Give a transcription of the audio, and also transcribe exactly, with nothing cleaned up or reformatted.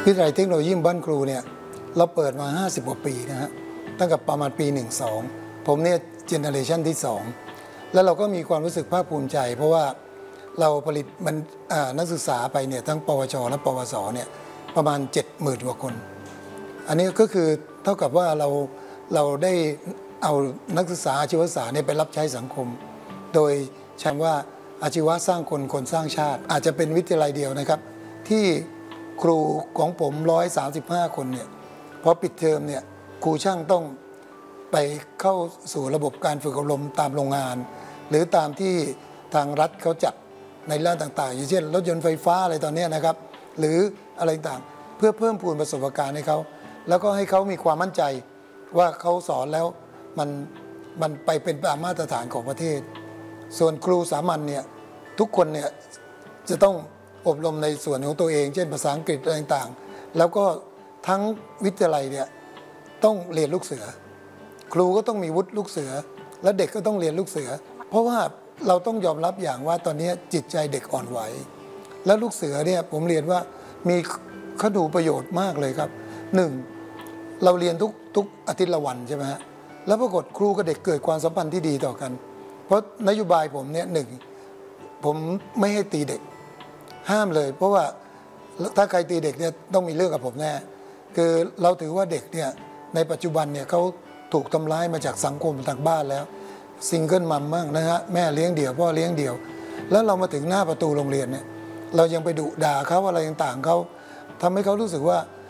วิทยาลัยเทคโนโลยีบ้านครูเนี่ยเราเปิดมาห้าสิบกว่าปีนะฮะตั้งแต่ประมาณปีหนึ่งสองผมเนี่ยเจเนอเรชันที่สองแล้วเราก็มีความรู้สึกภาคภูมิใจเพราะว่าเราผลิตมันนักศึกษาไปเนี่ยทั้งปวชและปวสเนี่ยประมาณ เจ็ดหมื่น กว่าคน อันนี้ก็คือเท่ากับว่าเราเราได้เอานักศึกษาอาชีวศาสตร์เนี่ยไปรับใช้สังคมโดยใช้ว่าอาชีวะสร้างคนคนสร้างชาติอาจจะเป็นวิทยาลัยเดียวนะครับที่ครูของผมหนึ่งร้อยสามสิบห้าคนเนี่ยพอปิดเทอมเนี่ยครูช่างต้องไปเข้าสู่ระบบการฝึกอบรมตามโรงงานหรือตามที่ทางรัฐเขาจัดในด้านต่างๆอย่างเช่นรถยนต์ไฟฟ้าอะไรตอนนี้นะครับหรืออะไรต่างเพื่อเพิ่มพูนประสบการณ์ให้เขาแล้วก็ให้เขามีความมั่นใจว่าเขาสอนแล้วมันมันไปเป็นตามมาตรฐานของประเทศส่วนครูสามัญเนี่ยทุกคนเนี่ยจะต้องอบรมในส่วนของตัวเองเช่นภาษาอังกฤษอะไรต่างๆแล้วก็ทั้งวิทยาลัยเนี่ยต้องเรียนลูกเสือครูก็ต้องมีวุฒิลูกเสือและเด็กก็ต้องเรียนลูกเสือเพราะว่าเราต้องยอมรับอย่างว่าตอนนี้จิตใจเด็กอ่อนไหวและลูกเสือเนี่ยผมเรียนว่ามีข้อดูประโยชน์มากเลยครับหนึ่งเราเรียนทุกทุกอาทิตย์ละวันใช่ไหมฮะแล้วปรากฏครูกับเด็กเกิดความสัมพันธ์ที่ดีต่อกันเพราะนโยบายผมเนี่ยหนึ่งผมไม่ให้ตีเด็กห้ามเลยเพราะว่าถ้าใครตีเด็กเนี่ยต้องมีเรื่องกับผมแน่คือเราถือว่าเด็กเนี่ยในปัจจุบันเนี่ยเขาถูกทำร้ายมาจากสังคมทางบ้านแล้วซิงเกิลมัมมั่งนะฮะแม่เลี้ยงเดี่ยวพ่อเลี้ยงเดี่ยวแล้วเรามาถึงหน้าประตูโรงเรียนเนี่ยเรายังไปดุด่าเขาอะไรต่างๆเขาทำให้เขารู้สึกว่า